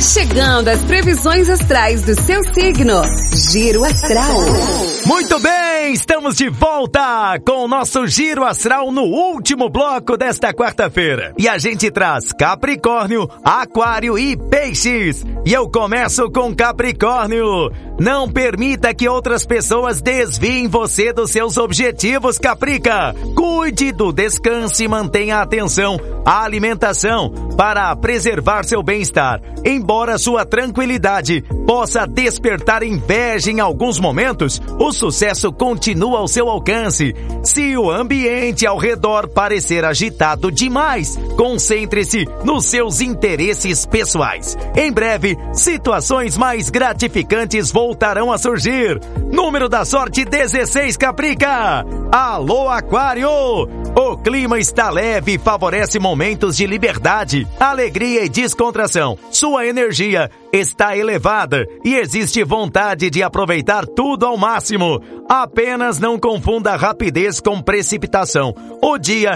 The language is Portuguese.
Chegando às previsões astrais do seu signo. Giro Astral. Muito bem, estamos de volta com o nosso Giro Astral no último bloco desta quarta-feira. E a gente traz Capricórnio, Aquário e Peixes. E eu começo com Capricórnio. Não permita que outras pessoas desviem você dos seus objetivos, Caprica. Cuide do descanso e mantenha a atenção à alimentação para preservar seu bem-estar. Embora sua tranquilidade possa despertar inveja em alguns momentos, o sucesso continua ao seu alcance. Se o ambiente ao redor parecer agitado demais, concentre-se nos seus interesses pessoais. Em breve, situações mais gratificantes voltarão a surgir. Número da sorte 16, Caprica. Alô, Aquário! O clima está leve e favorece momentos de liberdade, alegria e descontração. Sua energia está elevada e existe vontade de aproveitar tudo ao máximo. Apenas não confunda rapidez com precipitação. O dia